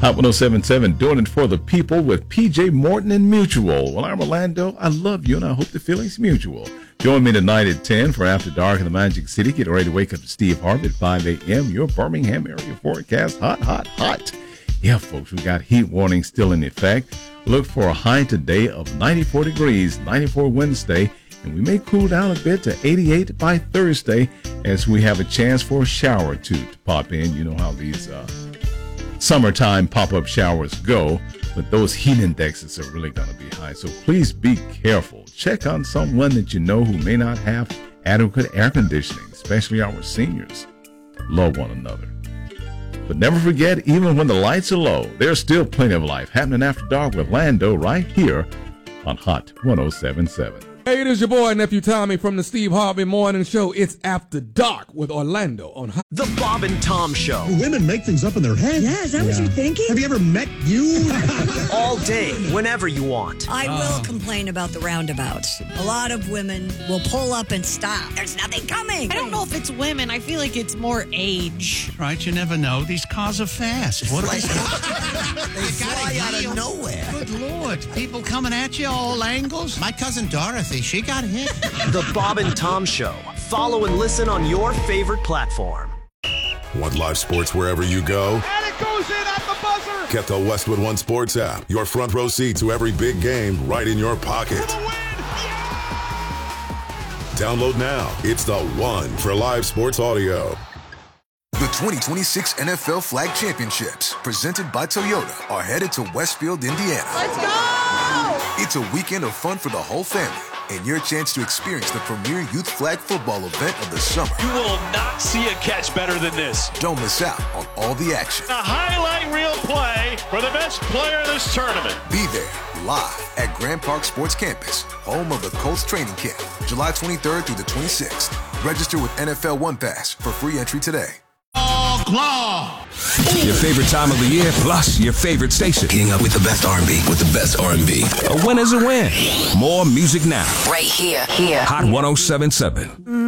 Hot 1077, doing it for the people with PJ Morton and Mutual. Well, I'm Orlando. I love you, and I hope the feeling's mutual. Join me tonight at 10 for After Dark in the Magic City. Get ready to wake up to Steve Harvey at 5 a.m. Your Birmingham area forecast, hot, hot, hot. Yeah, folks, we got heat warnings still in effect. Look for a high today of 94 degrees, 94 Wednesday, and we may cool down a bit to 88 by Thursday as we have a chance for a shower or two to pop in. You know how these summertime pop-up showers go, but those heat indexes are really going to be high. So please be careful. Check on someone that you know who may not have adequate air conditioning, especially our seniors. Love one another. But never forget, even when the lights are low, there's still plenty of life happening after dark with Lando right here on Hot 1077. Hey, it is your boy, Nephew Tommy from the Steve Harvey Morning Show. It's After Dark with Orlando on Hot. The Bob and Tom Show. Women make things up in their head. Yeah, is that what you're thinking? Have you ever met you? All day, whenever you want. I will complain about the roundabouts. A lot of women will pull up and stop. There's nothing coming. I don't know if it's women. I feel like it's more age. Right, you never know. These cars are fast. What they fly out of nowhere. Good Lord. People coming at you all angles. My cousin Dorothy, she got hit. The Bob and Tom Show. Follow and listen on your favorite platform. Want live sports wherever you go? And it goes in at the buzzer. Get the Westwood One Sports app. Your front row seat to every big game right in your pocket. For the win. Yeah. Download now. It's the one for live sports audio. The 2026 NFL Flag Championships, presented by Toyota, are headed to Westfield, Indiana. Let's go! It's a weekend of fun for the whole family, and your chance to experience the premier youth flag football event of the summer. You will not see a catch better than this. Don't miss out on all the action. A highlight reel play for the best player in this tournament. Be there, live at Grand Park Sports Campus, home of the Colts training camp, July 23rd through the 26th. Register with NFL One Pass for free entry today. Claw. Your favorite time of the year, plus your favorite station. Getting up with the best R&B, with the best R&B. A win is a win. More music now. Right here. Hot 1077.